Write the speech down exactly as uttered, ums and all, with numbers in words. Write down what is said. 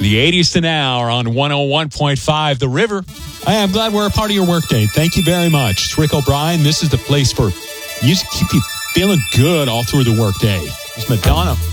The eighties to now are on one oh one point five The River. Hey, I'm glad we're a part of your workday. Thank you very much. It's Rick O'Brien. This is the place for music to keep you feeling good all through the workday. It's Madonna.